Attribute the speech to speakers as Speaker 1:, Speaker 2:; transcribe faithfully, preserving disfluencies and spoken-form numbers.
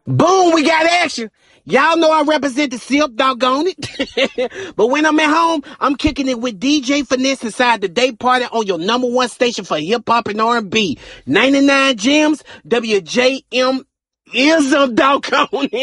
Speaker 1: Boom, we got action. Y'all know I represent the Sip, doggone it. But when I'm at home, I'm kicking it with D J Finesse inside the day party on your number one station for hip hop and R and B. ninety-nine Gems, W J M is a doggone it.